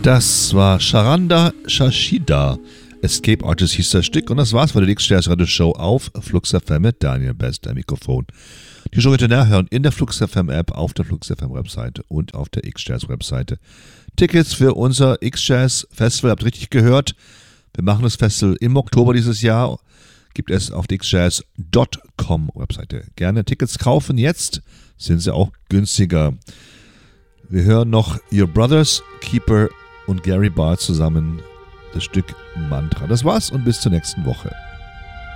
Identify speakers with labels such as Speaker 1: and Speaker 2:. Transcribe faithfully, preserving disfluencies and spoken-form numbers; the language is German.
Speaker 1: Das war Charanda Shashida. Escape Artist hieß das Stück und das war's für die X-Jazz Radio Show auf Flux F M mit Daniel Best am Mikrofon. Die Show könnt ihr nachhören in der Flux F M App, auf der Flux F M Webseite und auf der X-Jazz Webseite. Tickets für unser X-Jazz Festival, habt ihr richtig gehört. Wir machen das Festival im Oktober dieses Jahr. Gibt es auf der x jazz Punkt com Webseite. Gerne Tickets kaufen, jetzt sind sie auch günstiger. Wir hören noch Your Brothers Keeper und Gary Barr zusammen das Stück Mantra. Das war's und bis zur nächsten Woche.